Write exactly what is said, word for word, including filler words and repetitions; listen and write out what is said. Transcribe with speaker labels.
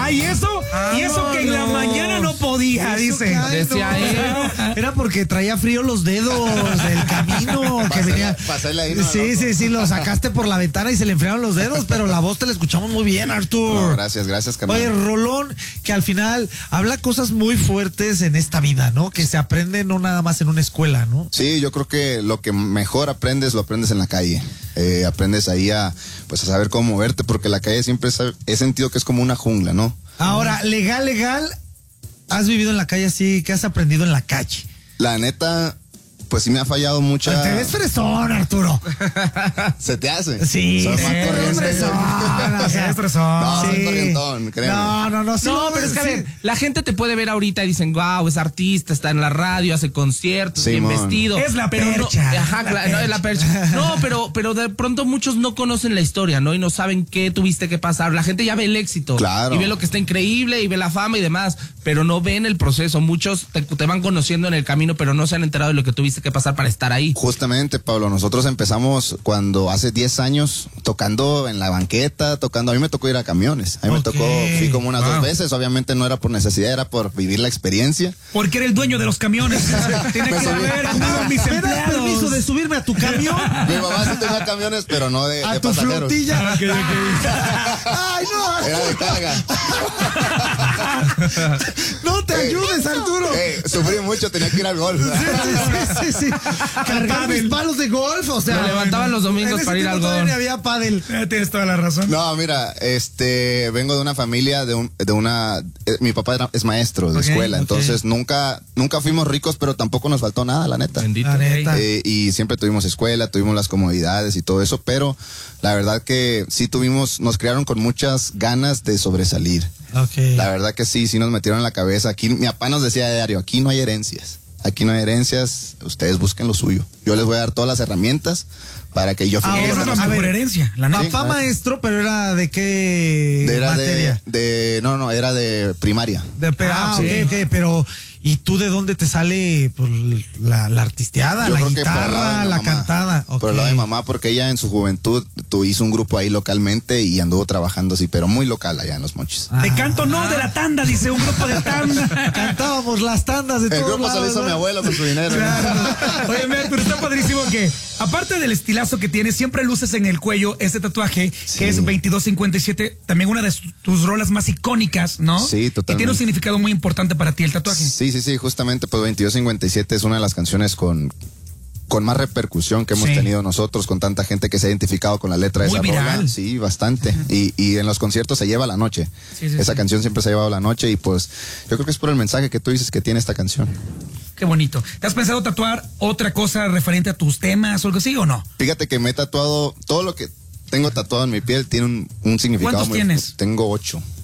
Speaker 1: Ah, y eso, ah, y eso no, que en no. la mañana no podía, eso dice.
Speaker 2: Cae,
Speaker 1: Decía
Speaker 2: no.
Speaker 1: él.
Speaker 2: Era porque traía frío los dedos del camino. Que
Speaker 3: Pasé
Speaker 2: venía.
Speaker 3: la, pasé la ahí, no,
Speaker 2: sí,
Speaker 3: loco.
Speaker 2: sí, sí, lo sacaste por la ventana y se le enfriaron los dedos, pero la voz te la escuchamos muy bien, Artur.
Speaker 3: No, gracias, gracias, carnal.
Speaker 2: Oye, Rolón, que al final habla cosas muy fuertes en esta vida, ¿no? Que se aprende no nada más en una escuela, ¿no?
Speaker 3: Sí, yo creo que lo que mejor aprendes, lo aprendes en la calle. Eh, aprendes ahí a, pues, a saber cómo moverte, porque la calle siempre es, he sentido que es como una jungla, ¿no?
Speaker 2: Ahora, legal, legal, ¿has vivido en la calle así? ¿Qué has aprendido en la calle?
Speaker 3: La neta, pues sí me ha fallado mucha...
Speaker 2: Te ves fresón, Arturo.
Speaker 3: ¿Se te hace?
Speaker 2: Sí,
Speaker 3: Soy más
Speaker 2: eres
Speaker 3: corriente.
Speaker 2: fresón, o sea,
Speaker 1: Eres fresón.
Speaker 3: No,
Speaker 2: sí.
Speaker 3: soy corrientón, créeme.
Speaker 2: No, no, no, sí,
Speaker 4: No, pero es que a
Speaker 2: sí.
Speaker 4: ver, la gente te puede ver ahorita y dicen, wow, es artista, está en la radio, hace conciertos,
Speaker 3: Sí,
Speaker 4: bien
Speaker 3: mon.
Speaker 4: vestido.
Speaker 1: Es la
Speaker 4: pero
Speaker 1: percha,
Speaker 4: No, ajá,
Speaker 1: la
Speaker 4: claro, no, es la percha. No, pero, pero de pronto muchos no conocen la historia, ¿no? Y no saben qué tuviste que pasar. La gente ya ve el éxito.
Speaker 3: Claro.
Speaker 4: Y ve lo que está increíble y ve la fama y demás, pero no ven el proceso. Muchos te, te van conociendo en el camino, pero no se han enterado de lo que tuviste que pasar para estar ahí.
Speaker 3: Justamente, Pablo, nosotros empezamos cuando hace diez años tocando en la banqueta, tocando, a mí me tocó ir a camiones, a mí
Speaker 2: Ok.
Speaker 3: me tocó, fui como unas
Speaker 1: Wow.
Speaker 3: dos veces, obviamente no era por necesidad, era por vivir la experiencia.
Speaker 1: Porque era el dueño de los camiones. Tiene que
Speaker 3: Me subí.
Speaker 1: saber cómo mis
Speaker 2: ¿Me das
Speaker 1: empleados.
Speaker 2: permiso de subirme a tu camión?
Speaker 3: Mi mamá sí tenía camiones, pero no de,
Speaker 2: A
Speaker 3: de
Speaker 2: tu
Speaker 3: pasajeros.
Speaker 2: flotilla.
Speaker 1: Ok, ok.
Speaker 2: Ay, no.
Speaker 3: Era de carga.
Speaker 2: No te ayudes, Arturo.
Speaker 3: Eh, sufrí mucho, tenía que ir al golf.
Speaker 2: Sí, sí, sí, sí. Cargar mis palos de golf, o sea.
Speaker 4: Lo levantaban los domingos
Speaker 2: en ese
Speaker 4: para ir
Speaker 2: tiempo
Speaker 4: al
Speaker 2: todavía
Speaker 4: golf.
Speaker 2: ni había pádel.
Speaker 1: Eh, Tienes toda la razón.
Speaker 3: No, mira, este, vengo de una familia, de, un, de una, eh, mi papá era, es maestro de
Speaker 1: Ok,
Speaker 3: escuela,
Speaker 2: ok.
Speaker 3: entonces nunca, nunca fuimos ricos, pero tampoco nos faltó nada, la neta.
Speaker 4: Bendito.
Speaker 2: La neta.
Speaker 3: Eh, y siempre tuvimos escuela, tuvimos las comodidades y todo eso, pero la verdad que sí tuvimos, nos criaron con muchas ganas de sobresalir.
Speaker 2: Ok.
Speaker 3: La verdad que sí, sí nos metieron en la cabeza. Aquí mi papá nos decía a diario, aquí no hay herencias. Aquí no hay herencias, ustedes busquen lo suyo. Yo les voy a dar todas las herramientas para que yo
Speaker 2: Ahora,
Speaker 1: Esa es la
Speaker 2: a
Speaker 1: mejor
Speaker 2: ver,
Speaker 1: herencia, la neta.
Speaker 2: Papá maestro, pero era de qué
Speaker 3: Era
Speaker 2: materia.
Speaker 3: de, de, no, no, era de primaria.
Speaker 2: De, pe- ah,
Speaker 1: Ah,
Speaker 2: ok,
Speaker 1: sí.
Speaker 2: ok, pero ¿y tú de dónde te sale pues, la, la artisteada,
Speaker 3: Yo
Speaker 2: la
Speaker 3: creo que por el lado
Speaker 2: guitarra,
Speaker 3: de mi
Speaker 2: la
Speaker 3: mamá.
Speaker 2: cantada?
Speaker 3: Por
Speaker 2: Ok.
Speaker 3: el lado de mi mamá, porque ella en su juventud tu, hizo un grupo ahí localmente y anduvo trabajando así, pero muy local allá en Los Mochis.
Speaker 2: Ah.
Speaker 1: De canto no, de la tanda, dice un grupo de tanda.
Speaker 2: Cantábamos las tandas de
Speaker 3: El
Speaker 2: todos
Speaker 3: grupo se lo
Speaker 2: lados,
Speaker 3: hizo
Speaker 2: ¿no?
Speaker 3: mi abuelo con su dinero.
Speaker 1: Oye, mira, pero está padrísimo que, aparte del estilazo que tienes, siempre luces en el cuello este tatuaje,
Speaker 3: Sí.
Speaker 1: que es veintidós cincuenta y siete, también una de tus rolas más icónicas, ¿no?
Speaker 3: Sí,
Speaker 1: Y
Speaker 3: totalmente.
Speaker 1: tiene un significado muy importante para ti el tatuaje.
Speaker 3: Sí, sí, sí, justamente pues veintidós cincuenta y siete es una de las canciones con, con más repercusión que hemos
Speaker 1: Sí.
Speaker 3: tenido nosotros, con tanta gente que se ha identificado con la letra de
Speaker 1: Muy
Speaker 3: esa
Speaker 1: viral.
Speaker 3: rola. Sí, bastante. Y, y en los conciertos se lleva la noche.
Speaker 1: Sí, sí,
Speaker 3: esa
Speaker 1: sí.
Speaker 3: canción siempre se ha llevado la noche y pues yo creo que es por el mensaje que tú dices que tiene esta canción.
Speaker 1: Qué bonito. ¿Te has pensado tatuar otra cosa referente a tus temas o algo así o no?
Speaker 3: Fíjate que me he tatuado, todo lo que tengo tatuado en mi piel tiene un, un significado
Speaker 1: ¿Cuántos
Speaker 3: muy...
Speaker 1: tienes?
Speaker 3: Tengo ocho.